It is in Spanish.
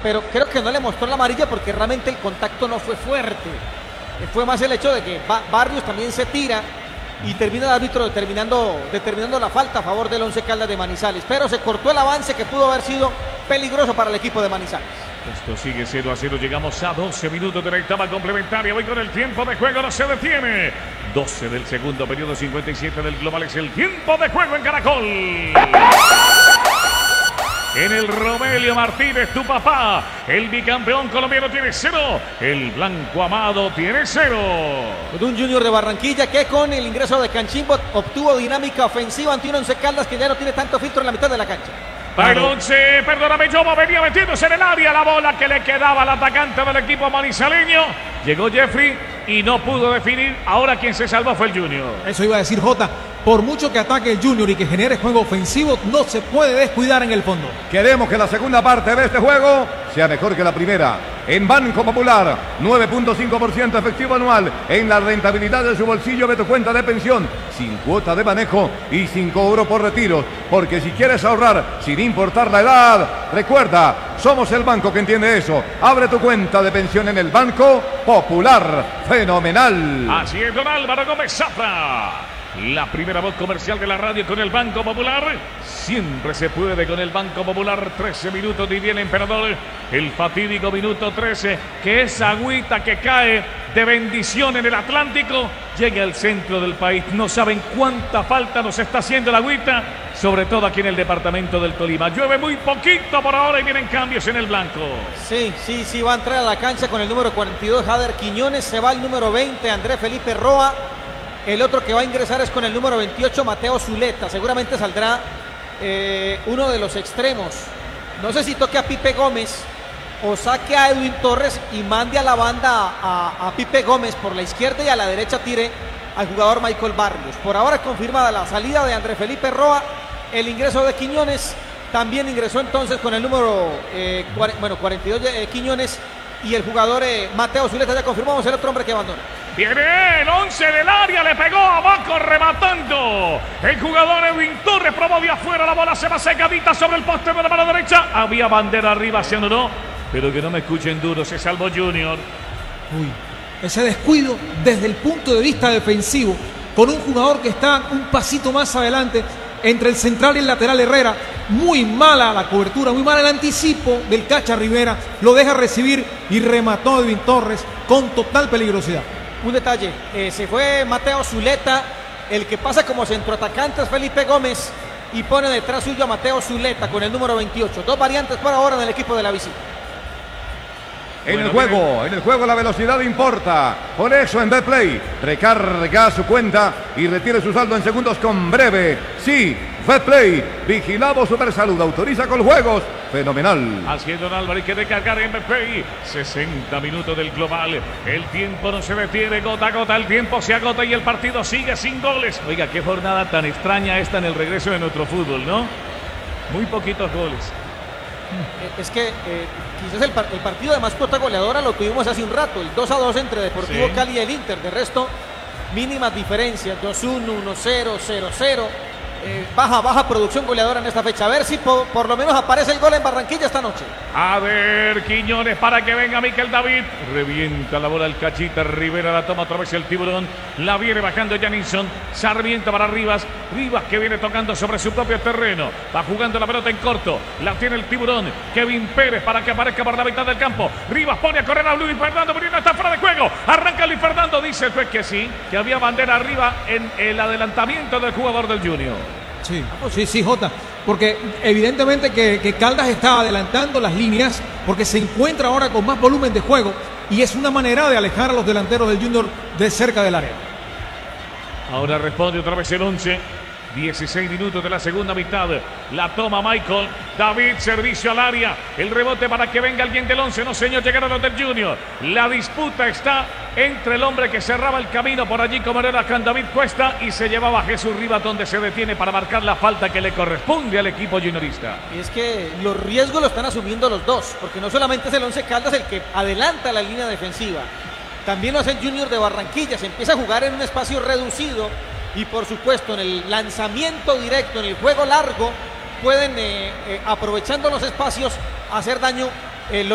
pero creo que no le mostró la amarilla porque realmente el contacto no fue fuerte. Fue más el hecho de que Barrios también se tira y termina el árbitro determinando la falta a favor del Once Caldas de Manizales, pero se cortó el avance que pudo haber sido peligroso para el equipo de Manizales. Esto sigue 0-0, llegamos a 12 minutos de la etapa complementaria. Voy con el tiempo de juego, no se detiene. 12 del segundo periodo, 57 del global es el tiempo de juego en Caracol. En el Romelio Martínez, tu papá, el bicampeón colombiano tiene 0, el Blanco Amado tiene 0. Con un Junior de Barranquilla que con el ingreso de Canchimbo obtuvo dinámica ofensiva ante un Once Caldas que ya no tiene tanto filtro en la mitad de la cancha. Para el Once, perdóname, Yoba venía metiéndose en el área, la bola que le quedaba al atacante del equipo manizaleño. Llegó Jeffrey y no pudo definir. Ahora quien se salvó fue el Junior. Eso iba a decir Jota. Por mucho que ataque el Junior y que genere juego ofensivo, no se puede descuidar en el fondo. Queremos que la segunda parte de este juego sea mejor que la primera. En Banco Popular, 9.5% efectivo anual en la rentabilidad de su bolsillo de tu cuenta de pensión, sin cuota de manejo y sin cobro por retiro. Porque si quieres ahorrar sin importar la edad, recuerda, somos el banco que entiende eso. Abre tu cuenta de pensión en el Banco Popular. Fenomenal. Así es, don Álvaro Gómez Zafra. La primera voz comercial de la radio con el Banco Popular. Siempre se puede con el Banco Popular. 13 minutos y viene Emperador. El fatídico minuto 13. Que esa agüita que cae de bendición en el Atlántico llegue al centro del país. No saben cuánta falta nos está haciendo la agüita. Sobre todo aquí en el departamento del Tolima. Llueve muy poquito por ahora y vienen cambios en el blanco. Sí, va a entrar a la cancha con el número 42 Jader Quiñones. Se va el número 20 Andrés Felipe Roa. El otro que va a ingresar es con el número 28, Mateo Zuleta. Seguramente saldrá uno de los extremos. No sé si toque a Pipe Gómez o saque a Edwin Torres y mande a la banda a Pipe Gómez por la izquierda y a la derecha tire al jugador Michael Barrios. Por ahora confirmada la salida de Andrés Felipe Roa, el ingreso de Quiñones. También ingresó entonces con el número 42 Quiñones y el jugador Mateo Zuleta. Ya confirmamos el otro hombre que abandona. Viene el 11 del área, le pegó abajo rematando. El jugador Edwin Torres probó de afuera, la bola se va secadita sobre el poste de la mano derecha. Había bandera arriba, se anuló, pero que no me escuchen duro, se salvó Junior. Uy, ese descuido desde el punto de vista defensivo, con un jugador que está un pasito más adelante entre el central y el lateral Herrera. Muy mala la cobertura, muy mal el anticipo del Cacha Rivera. Lo deja recibir y remató Edwin Torres con total peligrosidad. Un detalle, se fue Mateo Zuleta, el que pasa como centroatacante es Felipe Gómez y pone detrás suyo a Mateo Zuleta con el número 28. Dos variantes por ahora en el equipo de la visita. En el juego la velocidad importa. Por eso en Betplay recarga su cuenta y retire su saldo en segundos con Breve. Sí, Betplay, vigilado Supersalud, autoriza con juegos. Fenomenal. Así es, don Álvaro, hay que recargar en Betplay. 60 minutos del global. El tiempo no se detiene, gota a gota. El tiempo se agota y el partido sigue sin goles. Oiga, qué jornada tan extraña esta en el regreso de nuestro fútbol, ¿no? Muy poquitos goles. Es que quizás el partido de más cuota goleadora lo tuvimos hace un rato, el 2-2 entre Deportivo Cali y el Inter. De resto, mínimas diferencias, 2-1, 1-0, 0-0. Baja producción goleadora en esta fecha. A ver si por lo menos aparece el gol en Barranquilla esta noche. A ver, Quiñones para que venga Miquel David. Revienta la bola el Cachita Rivera, la toma otra vez el Tiburón. La viene bajando Janinson. Sarmiento para Rivas. Rivas que viene tocando sobre su propio terreno. Va jugando la pelota en corto. La tiene el Tiburón. Kevin Pérez para que aparezca por la mitad del campo. Rivas pone a correr a Luis Fernando. Pero no está fuera de juego. Arranca Luis Fernando. Dice el juez que sí, que había bandera arriba en el adelantamiento del jugador del Junior. Sí, Jota, porque evidentemente que Caldas está adelantando las líneas porque se encuentra ahora con más volumen de juego y es una manera de alejar a los delanteros del Junior de cerca del área. Ahora responde otra vez el 11. 16 minutos de la segunda mitad. La toma Michael David, servicio al área. El rebote para que venga alguien del 11. No, señor, llegaron los del Junior. La disputa está entre el hombre que cerraba el camino por allí como era Can David Cuesta y se llevaba a Jesús Rivas, donde se detiene para marcar la falta que le corresponde al equipo juniorista. Y es que los riesgos lo están asumiendo los dos, porque no solamente es el 11 Caldas el que adelanta la línea defensiva, también lo hace el Junior de Barranquilla. Se empieza a jugar en un espacio reducido. Y por supuesto en el lanzamiento directo, en el juego largo, pueden, aprovechando los espacios, hacer daño